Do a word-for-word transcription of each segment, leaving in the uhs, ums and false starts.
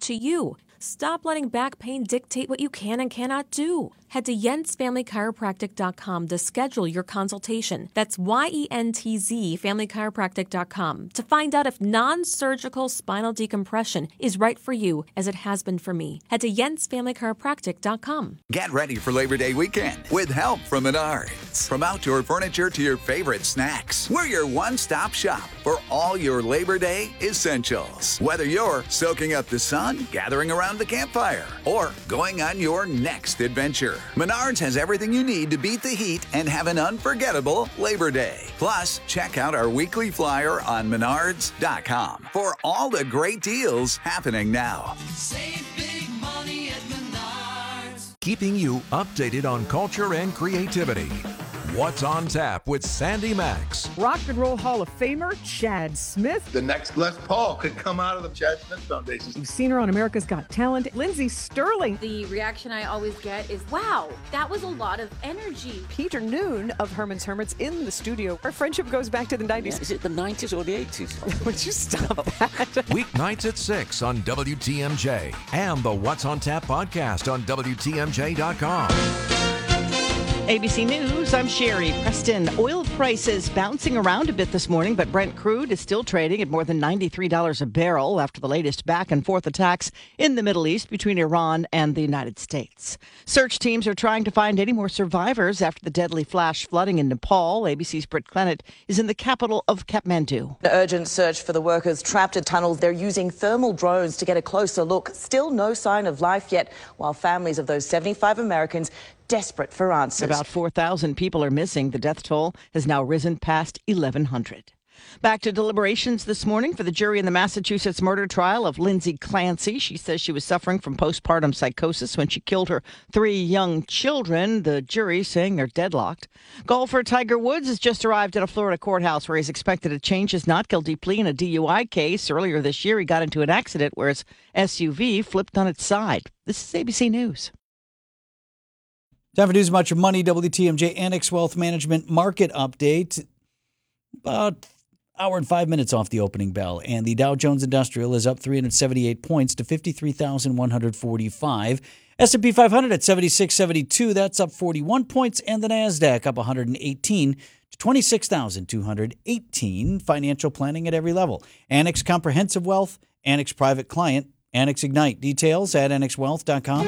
to you. Stop letting back pain dictate what you can and cannot do. Head to Yentz Family Chiropractic dot com to schedule your consultation. That's Y E N T Z Family Chiropractic dot com to find out if non-surgical spinal decompression is right for you, as it has been for me. Head to Yentz Family Chiropractic dot com. Get ready for Labor Day weekend with help from Menards. From outdoor furniture to your favorite snacks, we're your one-stop shop for all your Labor Day essentials. Whether you're soaking up the sun, gathering around the campfire, or going on your next adventure, Menards has everything you need to beat the heat and have an unforgettable Labor Day. Plus, check out our weekly flyer on menards dot com for all the great deals happening now. Save big money at Menards. Keeping you updated on culture and creativity. What's on Tap with Sandy Max. Rock and Roll Hall of Famer Chad Smith. The next Les Paul could come out of the Chad Smith Foundation. You've seen her on America's Got Talent. Lindsey Sterling. The reaction I always get is, wow, that was a lot of energy. Peter Noon of Herman's Hermits in the studio. Our friendship goes back to the nineties. Yeah, is it the nineties or the eighties? Would you stop that? Weeknights at six on W T M J and the What's on Tap podcast on W T M J dot com. A B C News, I'm Sherry Preston. Oil prices bouncing around a bit this morning, but Brent crude is still trading at more than ninety-three dollars a barrel after the latest back and forth attacks in the Middle East between Iran and the United States. Search teams are trying to find any more survivors after the deadly flash flooding in Nepal. A B C's Britt Clennett is in the capital of Kathmandu. An urgent search for the workers trapped in tunnels. They're using thermal drones to get a closer look. Still no sign of life yet, while families of those seventy-five Americans desperate for answers. About four thousand people are missing. The death toll has now risen past eleven hundred. Back to deliberations this morning for the jury in the Massachusetts murder trial of Lindsay Clancy. She says she was suffering from postpartum psychosis when she killed her three young children. The jury saying they're deadlocked. Golfer Tiger Woods has just arrived at a Florida courthouse where he's expected to change his not guilty plea in a D U I case. Earlier this year, he got into an accident where his S U V flipped on its side. This is A B C News. Time for news about your money. W T M J Annex Wealth Management Market Update. About hour and five minutes off the opening bell. And the Dow Jones Industrial is up three hundred seventy-eight points to fifty-three thousand one hundred forty-five. S and P five hundred at seventy-six seventy-two. That's up forty-one points. And the NASDAQ up one hundred eighteen to twenty-six thousand two hundred eighteen. Financial planning at every level. Annex Comprehensive Wealth, Annex Private Client, Annex Ignite. Details at annex wealth dot com.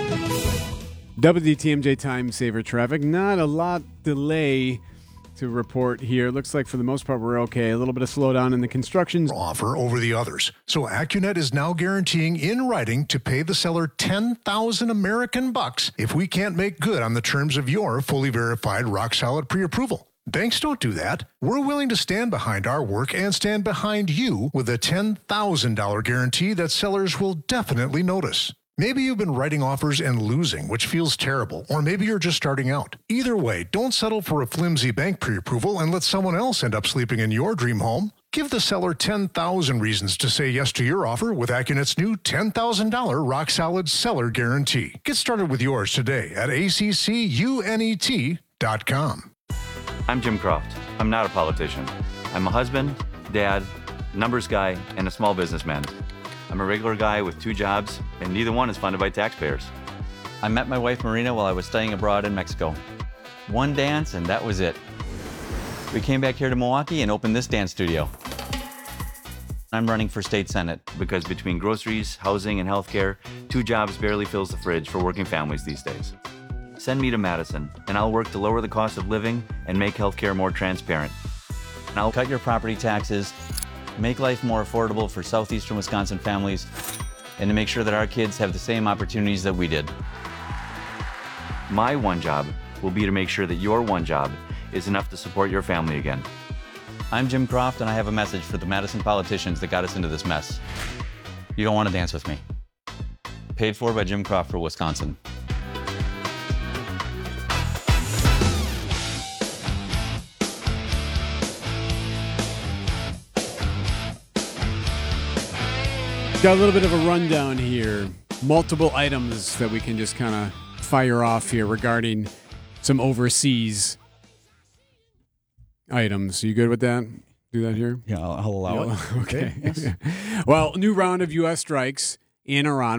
W T M J time saver traffic. Not a lot delay to report here. Looks like for the most part we're okay. A little bit of slowdown in the construction offer over the others. So AccuNet is now guaranteeing in writing to pay the seller ten thousand American bucks if we can't make good on the terms of your fully verified rock solid pre-approval. Banks don't do that. We're willing to stand behind our work and stand behind you with a ten thousand dollars guarantee that sellers will definitely notice. Maybe you've been writing offers and losing, which feels terrible, or maybe you're just starting out. Either way, don't settle for a flimsy bank pre-approval and let someone else end up sleeping in your dream home. Give the seller ten thousand reasons to say yes to your offer with AccuNet's new ten thousand dollars rock-solid seller guarantee. Get started with yours today at A C C U N E T dot com. I'm Jim Croft. I'm not a politician. I'm a husband, dad, numbers guy, and a small businessman. I'm a regular guy with two jobs, and neither one is funded by taxpayers. I met my wife Marina while I was studying abroad in Mexico. One dance, and that was it. We came back here to Milwaukee and opened this dance studio. I'm running for state senate. Because between groceries, housing, and healthcare, two jobs barely fills the fridge for working families these days. Send me to Madison, and I'll work to lower the cost of living and make healthcare more transparent. And I'll cut your property taxes, make life more affordable for southeastern Wisconsin families, and to make sure that our kids have the same opportunities that we did. My one job will be to make sure that your one job is enough to support your family again. I'm Jim Croft, and I have a message for the Madison politicians that got us into this mess. You don't want to dance with me. Paid for by Jim Croft for Wisconsin. Got a little bit of a rundown here. Multiple items that we can just kind of fire off here regarding some overseas items. You good with that? Do that here? Yeah, I'll, I'll allow yeah. it. Okay. Okay. Yes. Well, new round of U S strikes in Iran.